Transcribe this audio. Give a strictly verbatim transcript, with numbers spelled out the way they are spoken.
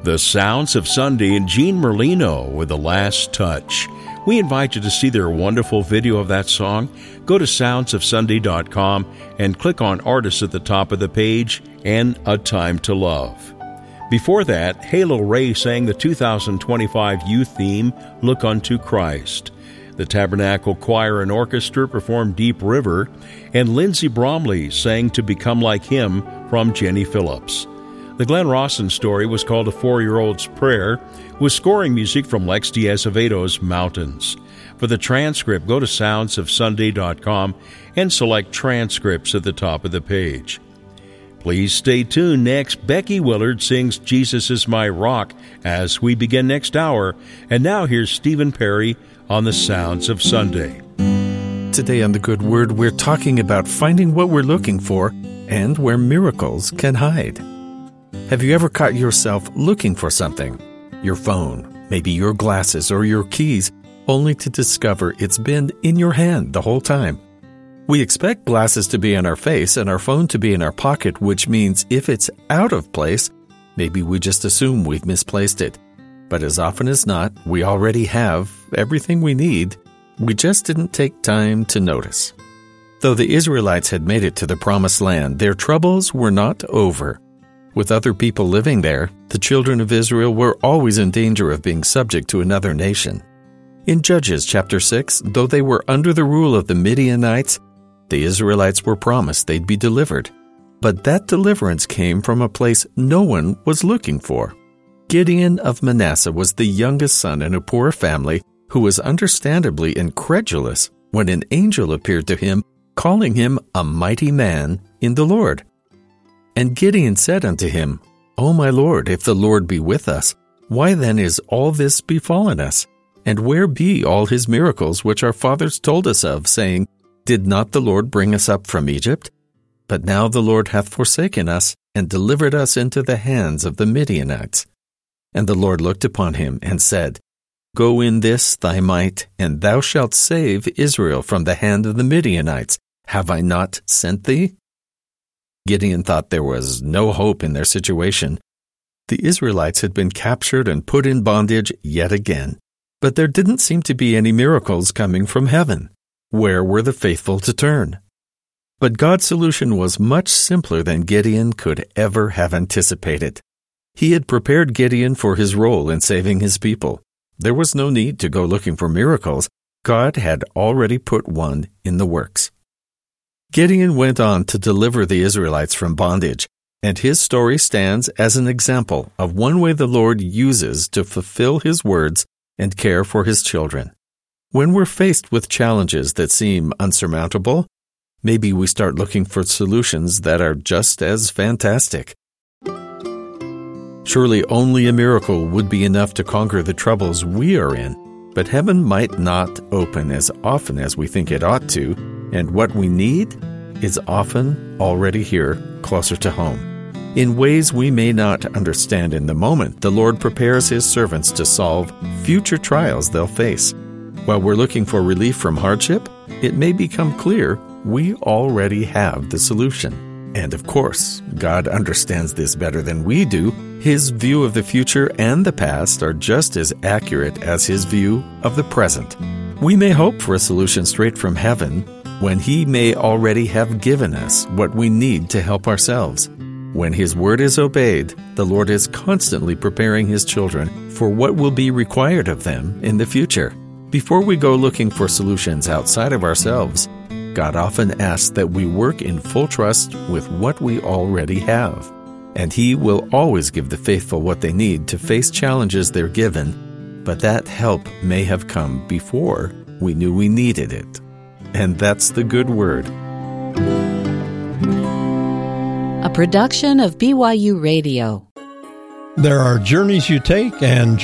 The Sounds of Sunday and Gene Merlino with The Last Touch. We invite you to see their wonderful video of that song. Go to sounds of sunday dot com and click on Artists at the top of the page and A Time to Love. Before that, Halo Ray sang the two thousand twenty-five youth theme, Look Unto Christ. The Tabernacle Choir and Orchestra performed Deep River, and Lindsey Bromley sang To Become Like Him from Jenny Phillips. The Glenn Rawson story was called A Four-Year-Old's Prayer, with scoring music from Lex de Azeveto's Mountains. For the transcript, go to sounds of sunday dot com and select Transcripts at the top of the page. Please stay tuned. Next, Becky Willard sings Jesus is My Rock as we begin next hour. And now here's Stephen Perry on the Sounds of Sunday. Today on The Good Word, we're talking about finding what we're looking for and where miracles can hide. Have you ever caught yourself looking for something? Your phone, maybe your glasses or your keys, only to discover it's been in your hand the whole time. We expect glasses to be on our face and our phone to be in our pocket, which means if it's out of place, maybe we just assume we've misplaced it. But as often as not, we already have everything we need. We just didn't take time to notice. Though the Israelites had made it to the Promised Land, their troubles were not over. With other people living there, the children of Israel were always in danger of being subject to another nation. In Judges chapter six, though they were under the rule of the Midianites, the Israelites were promised they'd be delivered. But that deliverance came from a place no one was looking for. Gideon of Manasseh was the youngest son in a poor family who was understandably incredulous when an angel appeared to him, calling him a mighty man in the Lord. And Gideon said unto him, O my Lord, if the Lord be with us, why then is all this befallen us? And where be all his miracles which our fathers told us of, saying, Did not the Lord bring us up from Egypt? But now the Lord hath forsaken us, and delivered us into the hands of the Midianites. And the Lord looked upon him, and said, Go in this thy might, and thou shalt save Israel from the hand of the Midianites. Have I not sent thee? Gideon thought there was no hope in their situation. The Israelites had been captured and put in bondage yet again. But there didn't seem to be any miracles coming from heaven. Where were the faithful to turn? But God's solution was much simpler than Gideon could ever have anticipated. He had prepared Gideon for his role in saving his people. There was no need to go looking for miracles. God had already put one in the works. Gideon went on to deliver the Israelites from bondage, and his story stands as an example of one way the Lord uses to fulfill his words and care for his children. When we're faced with challenges that seem unsurmountable, maybe we start looking for solutions that are just as fantastic. Surely only a miracle would be enough to conquer the troubles we are in, but heaven might not open as often as we think it ought to, and what we need is often already here, closer to home. In ways we may not understand in the moment, the Lord prepares His servants to solve future trials they'll face. While we're looking for relief from hardship, it may become clear we already have the solution. And of course, God understands this better than we do. His view of the future and the past are just as accurate as His view of the present. We may hope for a solution straight from heaven when He may already have given us what we need to help ourselves. When His word is obeyed, the Lord is constantly preparing His children for what will be required of them in the future. Before we go looking for solutions outside of ourselves, God often asks that we work in full trust with what we already have. And He will always give the faithful what they need to face challenges they're given, but that help may have come before we knew we needed it. And that's the good word. A production of B Y U Radio. There are journeys you take and